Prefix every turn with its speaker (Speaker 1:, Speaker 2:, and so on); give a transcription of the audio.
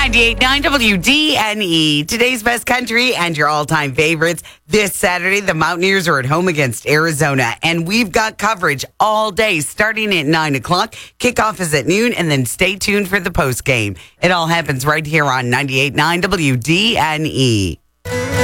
Speaker 1: 98.9 WDNE, today's best country and your all-time favorites. This Saturday, the Mountaineers are at home against Arizona, and we've got coverage all day starting at 9 o'clock. Kickoff is at noon, and then stay tuned for the post game. It all happens right here on 98.9 WDNE.